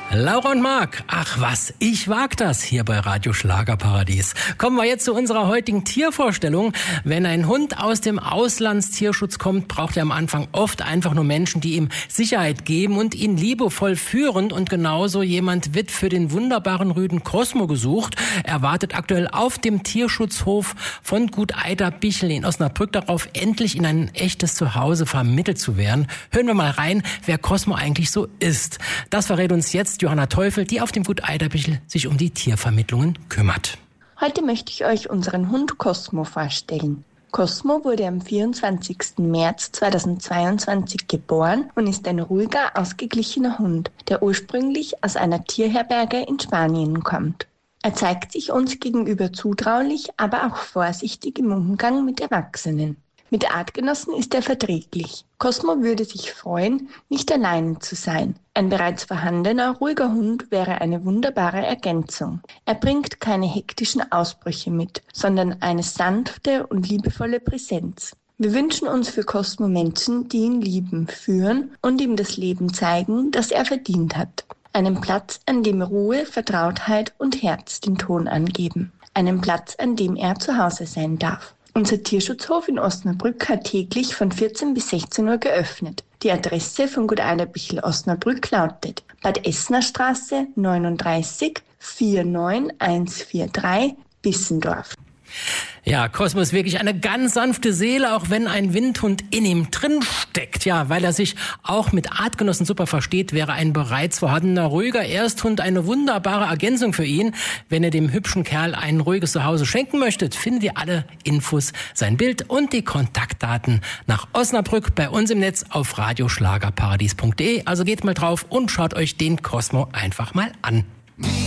Laura und Marc, ach was, ich wag das hier bei Radio Schlagerparadies. Kommen wir jetzt zu unserer heutigen Tiervorstellung. Wenn ein Hund aus dem Auslandstierschutz kommt, braucht er am Anfang oft einfach nur Menschen, die ihm Sicherheit geben und ihn liebevoll führen. Und genauso jemand wird für den wunderbaren Rüden Cosmo gesucht. Er wartet aktuell auf dem Tierschutzhof von Gut Eiderbichl in Osnabrück darauf, endlich in ein echtes Zuhause vermittelt zu werden. Hören wir mal rein, wer Cosmo eigentlich so ist. Das verrät uns jetzt Johanna Teufel, die auf dem Gut Eiderbichl sich um die Tiervermittlungen kümmert. Heute möchte ich euch unseren Hund Cosmo vorstellen. Cosmo wurde am 24. März 2022 geboren und ist ein ruhiger, ausgeglichener Hund, der ursprünglich aus einer Tierherberge in Spanien kommt. Er zeigt sich uns gegenüber zutraulich, aber auch vorsichtig im Umgang mit Erwachsenen. Mit Artgenossen ist er verträglich. Cosmo würde sich freuen, nicht allein zu sein. Ein bereits vorhandener, ruhiger Hund wäre eine wunderbare Ergänzung. Er bringt keine hektischen Ausbrüche mit, sondern eine sanfte und liebevolle Präsenz. Wir wünschen uns für Cosmo Menschen, die ihn lieben, führen und ihm das Leben zeigen, das er verdient hat. Einen Platz, an dem Ruhe, Vertrautheit und Herz den Ton angeben. Einen Platz, an dem er zu Hause sein darf. Unser Tierschutzhof in Osnabrück hat täglich von 14 bis 16 Uhr geöffnet. Die Adresse von Gut Eiderbichl Osnabrück lautet Bad Essener Straße 39 49143 Bissendorf. Ja, Cosmo ist wirklich eine ganz sanfte Seele, auch wenn ein Windhund in ihm drin steckt. Ja, weil er sich auch mit Artgenossen super versteht, wäre ein bereits vorhandener ruhiger Ersthund eine wunderbare Ergänzung für ihn. Wenn ihr dem hübschen Kerl ein ruhiges Zuhause schenken möchtet, findet ihr alle Infos, sein Bild und die Kontaktdaten nach Osnabrück bei uns im Netz auf radioschlagerparadies.de. Also geht mal drauf und schaut euch den Cosmo einfach mal an.